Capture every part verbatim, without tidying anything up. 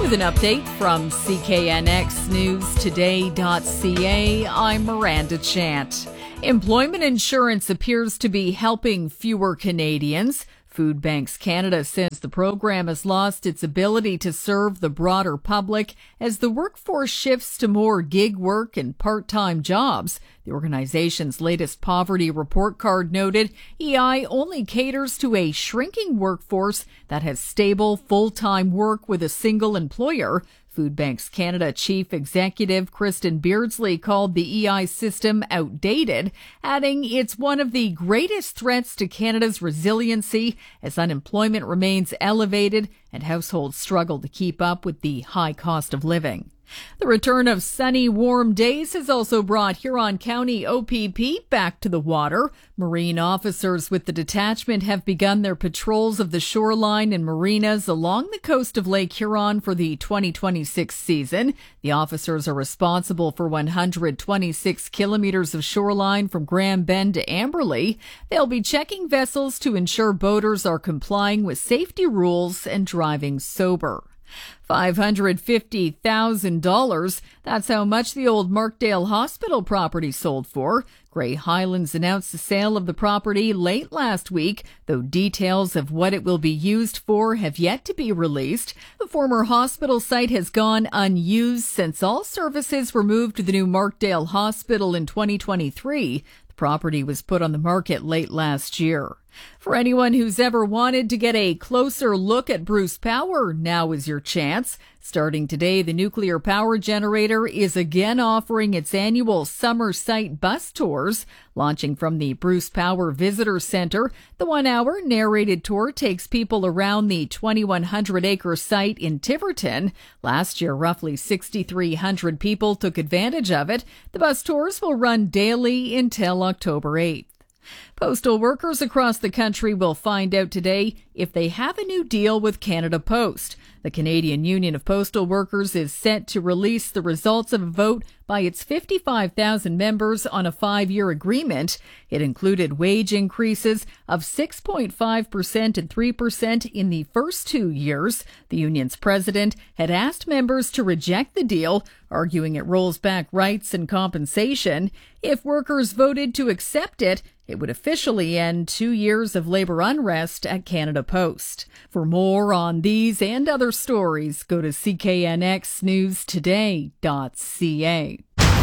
With an update from C K N X News Today dot C A, I'm Miranda Chant. Employment insurance appears to be helping fewer Canadians. Food Banks Canada says the program has lost its ability to serve the broader public as the workforce shifts to more gig work and part-time jobs. The organization's latest poverty report card noted E I only caters to a shrinking workforce that has stable, full-time work with a single employer. Food Banks Canada Chief Executive Kristen Beardsley called the E I system outdated, adding it's one of the greatest threats to Canada's resiliency as unemployment remains elevated and households struggle to keep up with the high cost of living. The return of sunny, warm days has also brought Huron County O P P back to the water. Marine officers with the detachment have begun their patrols of the shoreline and marinas along the coast of Lake Huron for the twenty twenty-six season. The officers are responsible for one hundred twenty-six kilometers of shoreline from Grand Bend to Amberley. They'll be checking vessels to ensure boaters are complying with safety rules and driving sober. five hundred fifty thousand dollars. That's how much the old Markdale Hospital property sold for. Grey Highlands announced the sale of the property late last week, though details of what it will be used for have yet to be released. The former hospital site has gone unused since all services were moved to the new Markdale Hospital in twenty twenty-three. The property was put on the market late last year. For anyone who's ever wanted to get a closer look at Bruce Power, now is your chance. Starting today, the nuclear power generator is again offering its annual summer site bus tours. Launching from the Bruce Power Visitor Center, the one-hour narrated tour takes people around the twenty-one hundred acre site in Tiverton. Last year, roughly six thousand three hundred people took advantage of it. The bus tours will run daily until October eighth. Postal workers across the country will find out today if they have a new deal with Canada Post. The Canadian Union of Postal Workers is set to release the results of a vote by its fifty-five thousand members on a five-year agreement. It included wage increases of six point five percent and three percent in the first two years. The union's president had asked members to reject the deal, arguing it rolls back rights and compensation. If workers voted to accept it, it would officially end two years of labor unrest at Canada Post. For more on these and other stories, go to C K N X News Today dot C A.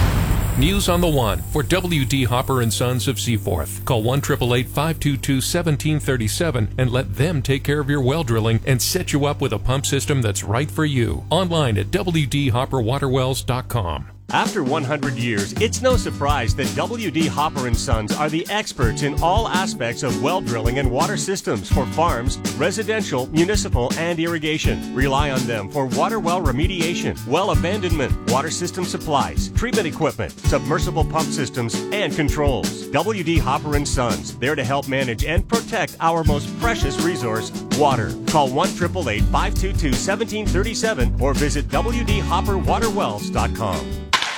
News on the One for W D Hopper and Sons of Seaforth. Call one eight eight eight, five two two, one seven three seven and let them take care of your well drilling and set you up with a pump system that's right for you. Online at w d hopper water wells dot com. After one hundred years, it's no surprise that W D Hopper and Sons are the experts in all aspects of well drilling and water systems for farms, residential, municipal, and irrigation. Rely on them for water well remediation, well abandonment, water system supplies, treatment equipment, submersible pump systems, and controls. W D Hopper and Sons, there to help manage and protect our most precious resource, water. Call one eight eight eight, five two two, one seven three seven or visit w d hopper water wells dot com.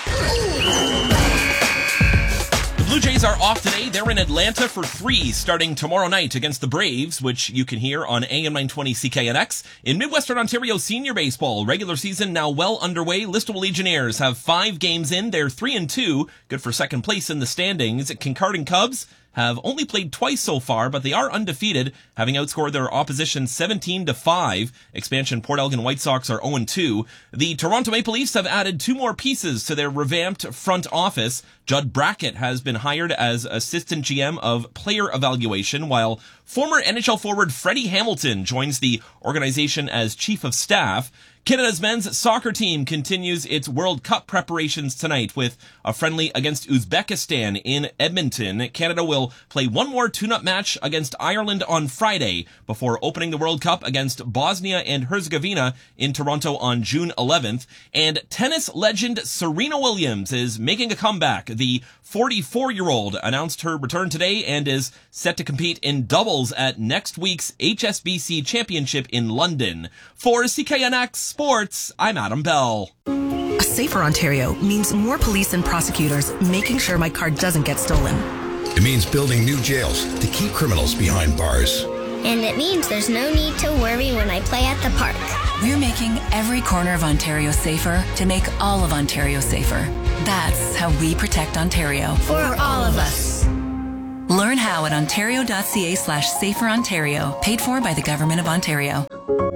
The Blue Jays are off today. They're in Atlanta for three starting tomorrow night against the Braves, which you can hear on A M nine twenty C K N X. In Midwestern Ontario Senior Baseball, regular season now well underway. Listowel Legionnaires have five games in. They're three and two, good for second place in the standings. Kincardine Cubs have only played twice so far, but they are undefeated, having outscored their opposition seventeen to five. Expansion Port Elgin White Sox are oh and two. The Toronto Maple Leafs have added two more pieces to their revamped front office. Judd Brackett has been hired as assistant G M of player evaluation, while former N H L forward Freddie Hamilton joins the organization as chief of staff. Canada's men's soccer team continues its World Cup preparations tonight with a friendly against Uzbekistan in Edmonton. Canada will play one more tune-up match against Ireland on Friday before opening the World Cup against Bosnia and Herzegovina in Toronto on June eleventh. And tennis legend Serena Williams is making a comeback. The forty-four-year-old announced her return today and is set to compete in doubles at next week's H S B C Championship in London. For C K N X Sports, I'm Adam Bell. A safer Ontario means more police and prosecutors making sure my car doesn't get stolen. It means building new jails to keep criminals behind bars. and it means there's no need to worry when I play at the park. We're making every corner of Ontario safer to make all of Ontario safer. That's how we protect Ontario. For all of us. Learn how at ontario.ca slash safer Ontario. Paid for by the Government of Ontario.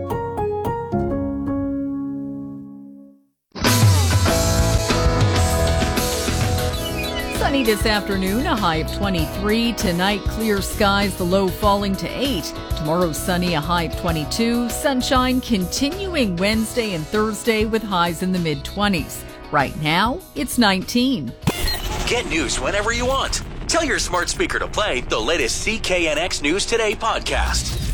Sunny this afternoon, a high of twenty-three. Tonight, clear skies, the low falling to eight. Tomorrow, sunny, a high of twenty-two. Sunshine continuing Wednesday and Thursday with highs in the mid-twenties. Right now, it's nineteen. Get news whenever you want. Tell your smart speaker to play the latest C K N X News Today podcast.